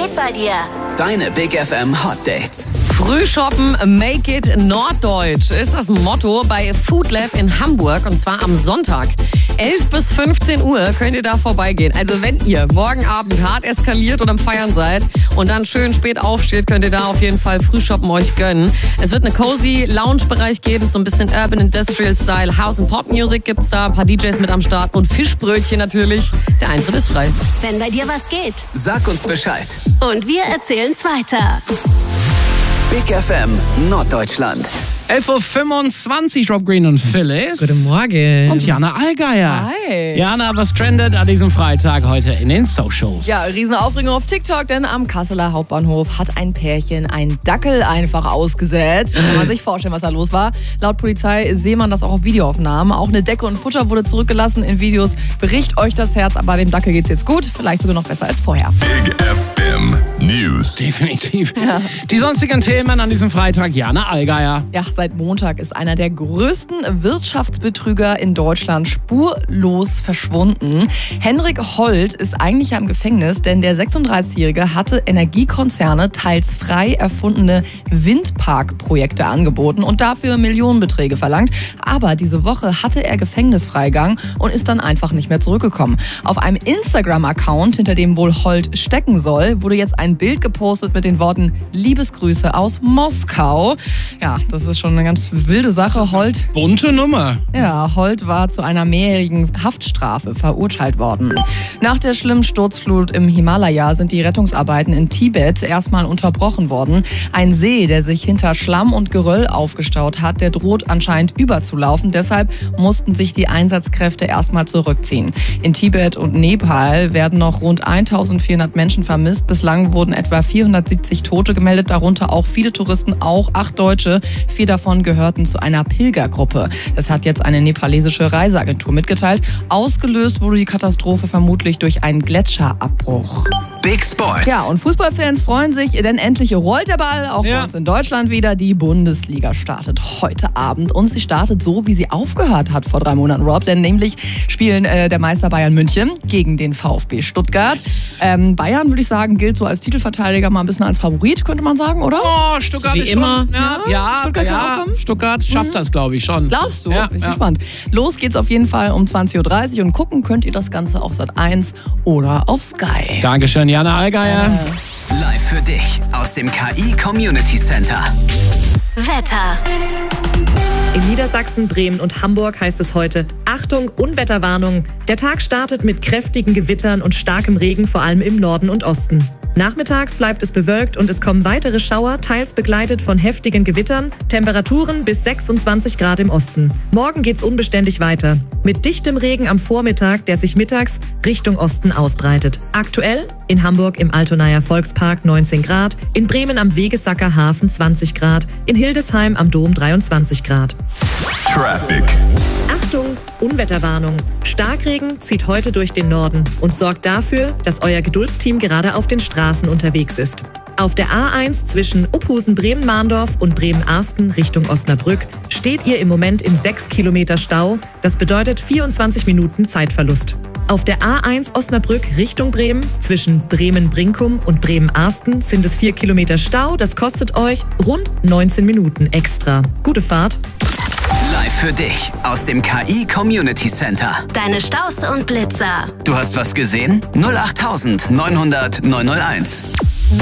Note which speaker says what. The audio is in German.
Speaker 1: geht bei dir?
Speaker 2: Deine Big FM Hot Dates.
Speaker 3: Frühshoppen, make it norddeutsch ist das Motto bei Food Lab in Hamburg und zwar am Sonntag. 11 bis 15 Uhr könnt ihr da vorbeigehen. Also wenn ihr morgen Abend hart eskaliert und am Feiern seid und dann schön spät aufsteht, könnt ihr da auf jeden Fall Frühshoppen euch gönnen. Es wird eine cozy Lounge-Bereich geben, so ein bisschen Urban Industrial Style. House and Pop Music gibt's da, ein paar DJs mit am Start und Fischbrötchen natürlich. Der Eintritt ist frei.
Speaker 1: Wenn bei dir was geht.
Speaker 2: Sag uns Bescheid.
Speaker 1: Und wir erzählen's weiter.
Speaker 2: Big FM Norddeutschland.
Speaker 4: 11.25 Uhr, Rob Green und Phyllis.
Speaker 3: Guten Morgen.
Speaker 4: Und Jana Allgeier.
Speaker 5: Hi.
Speaker 4: Jana, was trendet an diesem Freitag heute in den Socials?
Speaker 5: Ja, Riesenaufregung auf TikTok, denn am Kasseler Hauptbahnhof hat ein Pärchen einen Dackel einfach ausgesetzt. Kann man sich vorstellen, was da los war. Laut Polizei sehe man das auch auf Videoaufnahmen. Auch eine Decke und Futter wurde zurückgelassen in Videos. Bricht euch das Herz, aber dem Dackel geht's jetzt gut. Vielleicht sogar noch besser als vorher.
Speaker 6: Big FM News.
Speaker 4: Definitiv. Ja. Die sonstigen Themen an diesem Freitag, Jana Allgeier.
Speaker 5: Ja, seit Montag ist einer der größten Wirtschaftsbetrüger in Deutschland spurlos verschwunden. Henrik Holt ist eigentlich ja im Gefängnis, denn der 36-Jährige hatte Energiekonzerne teils frei erfundene Windparkprojekte angeboten und dafür Millionenbeträge verlangt. Aber diese Woche hatte er Gefängnisfreigang und ist dann einfach nicht mehr zurückgekommen. Auf einem Instagram-Account, hinter dem wohl Holt stecken soll, wurde jetzt ein Bild gepostet mit den Worten Liebesgrüße aus Moskau. Ja, das ist schon eine ganz wilde Sache. Holt,
Speaker 4: bunte Nummer.
Speaker 5: Ja, Holt war zu einer mehrjährigen Haftstrafe verurteilt worden. Nach der schlimmen Sturzflut im Himalaya sind die Rettungsarbeiten in Tibet erstmal unterbrochen worden. Ein See, der sich hinter Schlamm und Geröll aufgestaut hat, der droht anscheinend überzulaufen. Deshalb mussten sich die Einsatzkräfte erstmal zurückziehen. In Tibet und Nepal werden noch rund 1400 Menschen vermisst. Bislang wurden etwa 470 Tote gemeldet, darunter auch viele Touristen, auch 8 Deutsche. 4 davon gehörten zu einer Pilgergruppe. Das hat jetzt eine nepalesische Reiseagentur mitgeteilt. Ausgelöst wurde die Katastrophe vermutlich durch einen Gletscherabbruch.
Speaker 2: Big Sports.
Speaker 5: Ja, und Fußballfans freuen sich, denn endlich rollt der Ball auch bei uns in Deutschland wieder. Die Bundesliga startet heute Abend und sie startet so, wie sie aufgehört hat vor 3 Monaten, Rob. Denn nämlich spielen der Meister Bayern München gegen den VfB Stuttgart. Bayern, würde ich sagen, gilt so als Titelverteidiger mal ein bisschen als Favorit, könnte man sagen, oder?
Speaker 4: Oh, Stuttgart
Speaker 3: so wie
Speaker 4: ist
Speaker 3: immer.
Speaker 4: Stuttgart schafft das, glaube ich, schon.
Speaker 5: Glaubst du?
Speaker 4: Ja,
Speaker 5: Bin ich gespannt. Los geht's auf jeden Fall um 20.30 Uhr und gucken könnt ihr das Ganze auf Sat.1 oder auf Sky.
Speaker 4: Dankeschön, Jana Allgeier.
Speaker 2: Live für dich aus dem KI Community Center.
Speaker 1: Wetter.
Speaker 7: In Niedersachsen, Bremen und Hamburg heißt es heute: Achtung, Unwetterwarnung. Der Tag startet mit kräftigen Gewittern und starkem Regen, vor allem im Norden und Osten. Nachmittags bleibt es bewölkt und es kommen weitere Schauer, teils begleitet von heftigen Gewittern, Temperaturen bis 26 Grad im Osten. Morgen geht's unbeständig weiter, mit dichtem Regen am Vormittag, der sich mittags Richtung Osten ausbreitet. Aktuell in Hamburg im Altonaer Volkspark 19 Grad, in Bremen am Wegesacker Hafen 20 Grad, in Hildesheim am Dom 23 Grad.
Speaker 6: Traffic.
Speaker 7: Achtung, Unwetterwarnung. Starkregen zieht heute durch den Norden und sorgt dafür, dass euer Geduldsteam gerade auf den Straßen unterwegs ist. Auf der A1 zwischen Uphusen-Bremen-Mahndorf und Bremen-Arsten Richtung Osnabrück steht ihr im Moment in 6 Kilometer Stau. Das bedeutet 24 Minuten Zeitverlust. Auf der A1 Osnabrück Richtung Bremen zwischen Bremen-Brinkum und Bremen-Arsten sind es 4 Kilometer Stau. Das kostet euch rund 19 Minuten extra. Gute Fahrt.
Speaker 2: Live für dich aus dem KI Community Center.
Speaker 1: Deine Staus und Blitzer.
Speaker 2: Du hast was gesehen? 08900 901.